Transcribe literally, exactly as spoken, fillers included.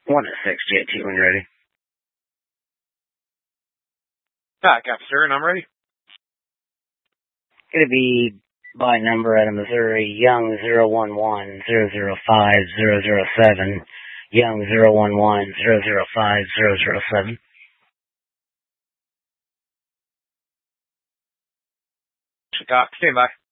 one at six, J T when ready. Ah, copy, sir, and I'm ready. Gonna be by number out of Missouri, Young zero one one zero zero five zero zero seven, Young zero one one zero zero five zero zero seven. Doc, stand by.